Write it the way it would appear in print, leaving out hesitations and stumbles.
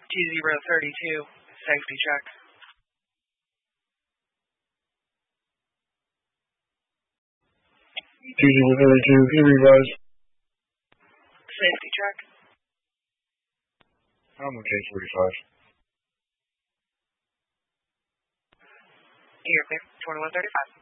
2032, safety check. 2032, can you revise? Safety check. I'm okay, 45. You're clear. 2135.